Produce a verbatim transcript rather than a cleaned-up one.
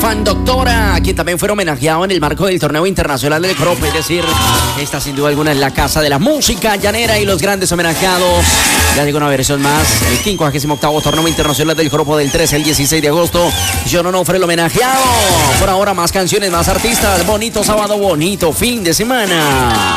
Juan Doctora, quien también fue homenajeado en el marco del torneo internacional del Crop. Es decir, esta sin duda alguna es la casa de la música llanera y los grandes homenajeados. Ya llegó una versión más, el quincuagésimo octavo torneo internacional del Crop del trece al dieciséis de agosto. Yo no ofre el homenajeado. Por ahora más canciones, más artistas. Bonito sábado, bonito fin de semana.